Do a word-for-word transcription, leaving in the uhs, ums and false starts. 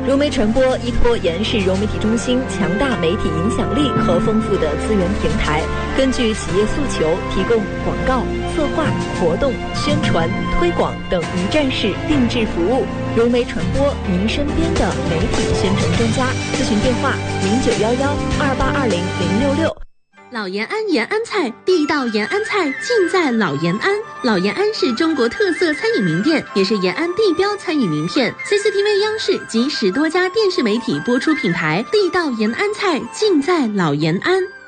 融媒传播依托延世融媒体中心强大媒体影响力和丰富的资源平台，根据企业诉求，提供广告、策划、活动、宣传、推广等一站式定制服务。融媒传播，您身边的媒体宣传专家。咨询电话：零九幺幺二八二零零六六。 老延安延安菜，地道延安菜尽在老延安。老延安是中国特色餐饮名店，也是延安地标餐饮名片。C C T V 央视及十多家电视媒体播出品牌，地道延安菜尽在老延安。